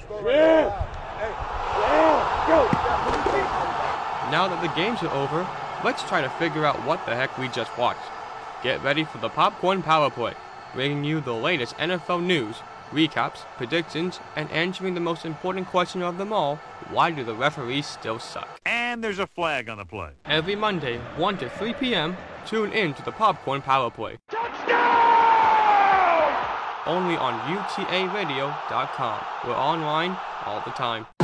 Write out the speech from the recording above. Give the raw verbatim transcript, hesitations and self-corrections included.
Now that the games are over, let's try to figure out what the heck we just watched. Get ready for the Popcorn Power Play, bringing you the latest N F L news, recaps, predictions, and answering the most important question of them all: why do the referees still suck? And there's a flag on the play. Every Monday, one to three p.m., tune in to the Popcorn Power Play. Touchdown! Only on U T A radio dot com. We're online all the time.